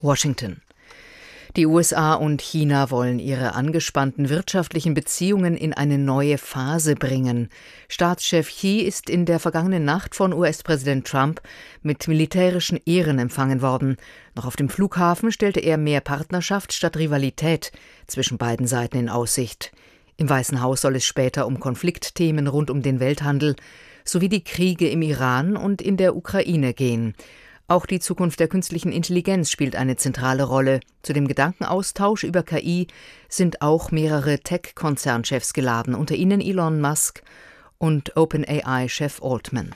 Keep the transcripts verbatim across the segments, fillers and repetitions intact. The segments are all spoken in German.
Washington. Die U S A und China wollen ihre angespannten wirtschaftlichen Beziehungen in eine neue Phase bringen. Staatschef Xi ist in der vergangenen Nacht von U S-Präsident Trump mit militärischen Ehren empfangen worden. Noch auf dem Flughafen stellte er mehr Partnerschaft statt Rivalität zwischen beiden Seiten in Aussicht. Im Weißen Haus soll es später um Konfliktthemen rund um den Welthandel sowie die Kriege im Iran und in der Ukraine gehen. Auch die Zukunft der künstlichen Intelligenz spielt eine zentrale Rolle. Zu dem Gedankenaustausch über K I sind auch mehrere Tech-Konzernchefs geladen, unter ihnen Elon Musk und OpenAI-Chef Altman.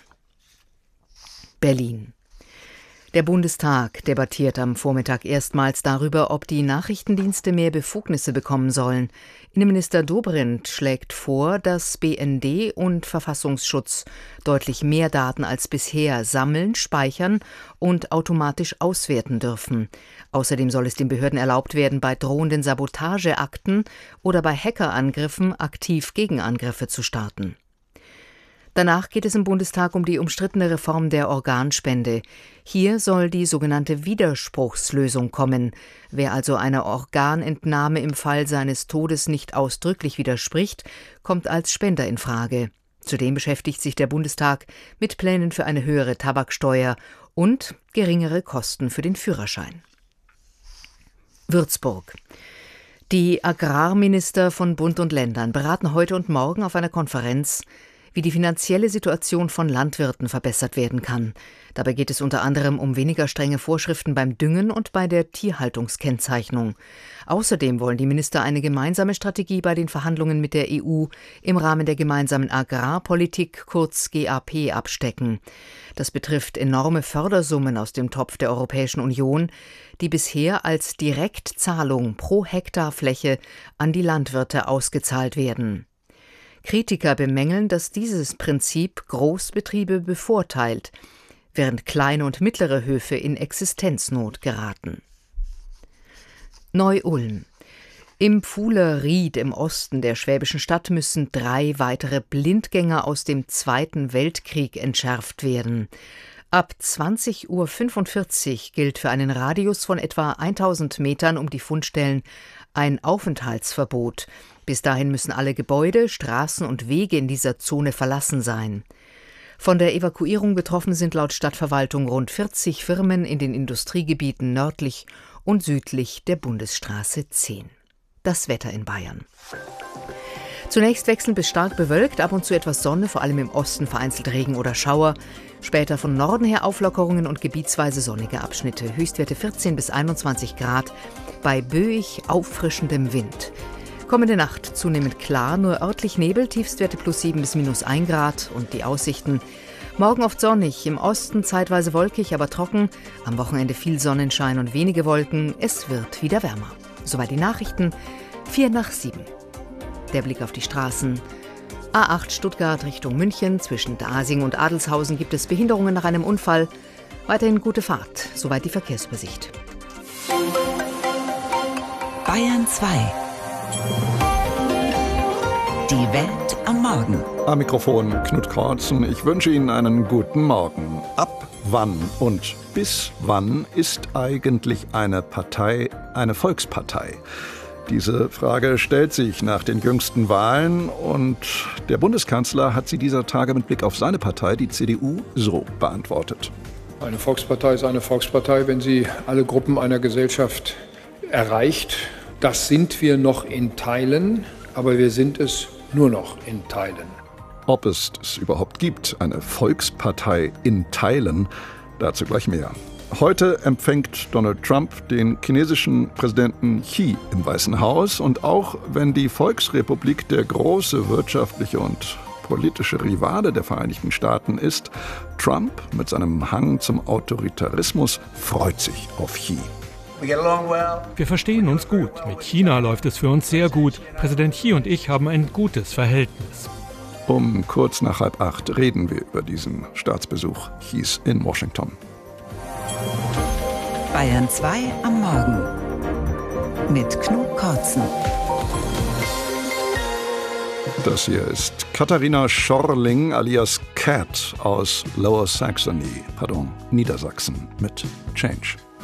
Berlin. Der Bundestag debattiert am Vormittag erstmals darüber, ob die Nachrichtendienste mehr Befugnisse bekommen sollen. Innenminister Dobrindt schlägt vor, dass B N D und Verfassungsschutz deutlich mehr Daten als bisher sammeln, speichern und automatisch auswerten dürfen. Außerdem soll es den Behörden erlaubt werden, bei drohenden Sabotageakten oder bei Hackerangriffen aktiv Gegenangriffe zu starten. Danach geht es im Bundestag um die umstrittene Reform der Organspende. Hier soll die sogenannte Widerspruchslösung kommen. Wer also einer Organentnahme im Fall seines Todes nicht ausdrücklich widerspricht, kommt als Spender in Frage. Zudem beschäftigt sich der Bundestag mit Plänen für eine höhere Tabaksteuer und geringere Kosten für den Führerschein. Würzburg. Die Agrarminister von Bund und Ländern beraten heute und morgen auf einer Konferenz, wie die finanzielle Situation von Landwirten verbessert werden kann. Dabei geht es unter anderem um weniger strenge Vorschriften beim Düngen und bei der Tierhaltungskennzeichnung. Außerdem wollen die Minister eine gemeinsame Strategie bei den Verhandlungen mit der E U im Rahmen der gemeinsamen Agrarpolitik, kurz G A P, abstecken. Das betrifft enorme Fördersummen aus dem Topf der Europäischen Union, die bisher als Direktzahlung pro Hektar Fläche an die Landwirte ausgezahlt werden. Kritiker bemängeln, dass dieses Prinzip Großbetriebe bevorteilt, während kleine und mittlere Höfe in Existenznot geraten. Neu-Ulm. Im Pfuhler Ried im Osten der schwäbischen Stadt müssen drei weitere Blindgänger aus dem Zweiten Weltkrieg entschärft werden. Ab zwanzig Uhr fünfundvierzig gilt für einen Radius von etwa tausend Metern um die Fundstellen ein Aufenthaltsverbot. Bis dahin müssen alle Gebäude, Straßen und Wege in dieser Zone verlassen sein. Von der Evakuierung betroffen sind laut Stadtverwaltung rund vierzig Firmen in den Industriegebieten nördlich und südlich der Bundesstraße zehn. Das Wetter in Bayern. Zunächst wechselnd bis stark bewölkt, ab und zu etwas Sonne, vor allem im Osten vereinzelt Regen oder Schauer. Später von Norden her Auflockerungen und gebietsweise sonnige Abschnitte. Höchstwerte vierzehn bis einundzwanzig Grad bei böig auffrischendem Wind. Kommende Nacht zunehmend klar, nur örtlich Nebel, Tiefstwerte plus sieben bis minus ein Grad und die Aussichten. Morgen oft sonnig, im Osten zeitweise wolkig, aber trocken. Am Wochenende viel Sonnenschein und wenige Wolken. Es wird wieder wärmer. Soweit die Nachrichten. Vier nach sieben. Der Blick auf die Straßen. A acht Stuttgart Richtung München. Zwischen Dasing und Adelshausen gibt es Behinderungen nach einem Unfall. Weiterhin gute Fahrt. Soweit die Verkehrsübersicht. Bayern zwei. Die Welt am Morgen. Am Mikrofon Knut Kortzen. Ich wünsche Ihnen einen guten Morgen. Ab wann und bis wann ist eigentlich eine Partei eine Volkspartei? Diese Frage stellt sich nach den jüngsten Wahlen und der Bundeskanzler hat sie dieser Tage mit Blick auf seine Partei, die C D U, so beantwortet. Eine Volkspartei ist eine Volkspartei, wenn sie alle Gruppen einer Gesellschaft erreicht. Das sind wir noch in Teilen, aber wir sind es nur noch in Teilen. Ob es es überhaupt gibt, eine Volkspartei in Teilen, dazu gleich mehr. Heute empfängt Donald Trump den chinesischen Präsidenten Xi im Weißen Haus. Und auch wenn die Volksrepublik der große wirtschaftliche und politische Rivale der Vereinigten Staaten ist, Trump mit seinem Hang zum Autoritarismus freut sich auf Xi. Wir verstehen uns gut. Mit China läuft es für uns sehr gut. Präsident Xi und ich haben ein gutes Verhältnis. Um kurz nach halb acht reden wir über diesen Staatsbesuch Xis in Washington. Bayern zwei am Morgen mit Knut Kortzen. Das hier ist Katharina Schorling alias Cat aus Lower Saxony, pardon, Niedersachsen mit Change.